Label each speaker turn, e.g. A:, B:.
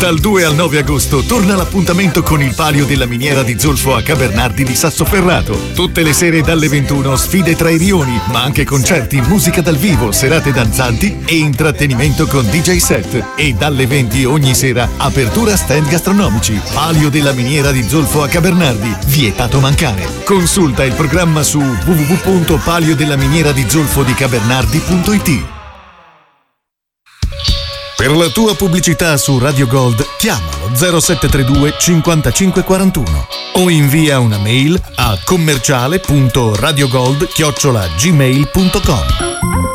A: Dal 2 al 9 agosto torna l'appuntamento con il Palio della Miniera di Zolfo a Cabernardi di Sassoferrato. Tutte le sere dalle 21 sfide tra i rioni, ma anche concerti, musica dal vivo, serate danzanti e intrattenimento con DJ set. E dalle 20 ogni sera apertura stand gastronomici. Palio della Miniera di Zolfo a Cabernardi, vietato mancare. Consulta il programma su www.paliodellaminiera-di-zolfo-di-cabernardi.it. Per la tua pubblicità su Radio Gold chiamalo 0732 55 41 o invia una mail a commerciale.radiogold@gmail.com.